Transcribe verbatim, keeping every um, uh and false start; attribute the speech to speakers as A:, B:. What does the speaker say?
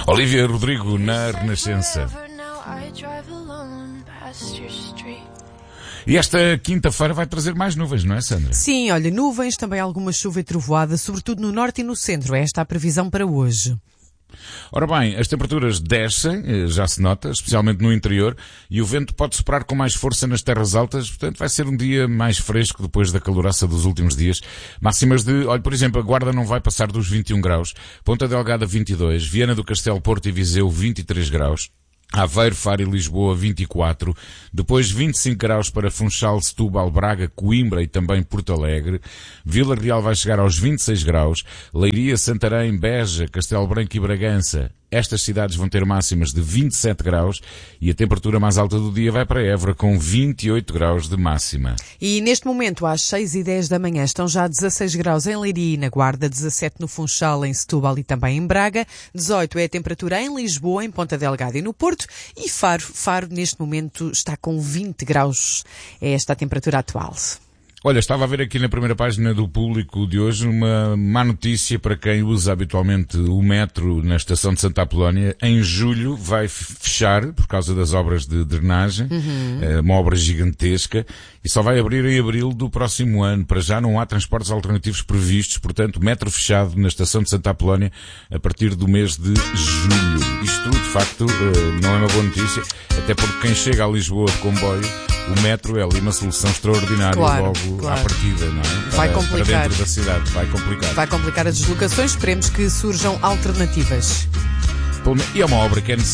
A: Olivia Rodrigo na Renascença. E esta quinta-feira vai trazer mais nuvens, não é, Sandra?
B: Sim, olha, nuvens, também alguma chuva e trovoada, sobretudo no norte e no centro. É esta a previsão para hoje.
A: Ora bem, as temperaturas descem, já se nota, especialmente no interior, e o vento pode soprar com mais força nas terras altas, portanto vai ser um dia mais fresco depois da caloraça dos últimos dias. Máximas de, olha, por exemplo, a Guarda não vai passar dos vinte e um graus, Ponta Delgada vinte e dois, Viana do Castelo, Porto e Viseu vinte e três graus, Aveiro, Faro e Lisboa vinte e quatro, depois vinte e cinco graus para Funchal, Setúbal, Braga, Coimbra e também Porto Alegre, Vila Real vai chegar aos vinte e seis graus, Leiria, Santarém, Beja, Castelo Branco e Bragança. Estas cidades vão ter máximas de vinte e sete graus e a temperatura mais alta do dia vai para Évora com vinte e oito graus de máxima.
B: E neste momento, às seis e dez da manhã, estão já dezasseis graus em Leiria e na Guarda, dezassete no Funchal, em Setúbal e também em Braga, dezoito é a temperatura em Lisboa, em Ponta Delgada e no Porto, e Faro, Faro neste momento está com vinte graus. É esta a temperatura atual.
A: Olha, estava a ver aqui na primeira página do Público de hoje uma má notícia para quem usa habitualmente o metro na estação de Santa Apolónia. Em julho vai fechar por causa das obras de drenagem, uhum. uma obra gigantesca, e só vai abrir em abril do próximo ano. Para já não há transportes alternativos previstos, portanto, metro fechado na estação de Santa Apolónia a partir do mês de julho. Isto, de facto, não é uma boa notícia, até porque quem chega a Lisboa de comboio, o metro é ali uma solução extraordinária, claro, logo claro. à partida, não é? Para,
B: vai complicar.
A: Para dentro da cidade, vai complicar.
B: Vai complicar as deslocações, esperemos que surjam alternativas.
A: E é uma obra que é necessária.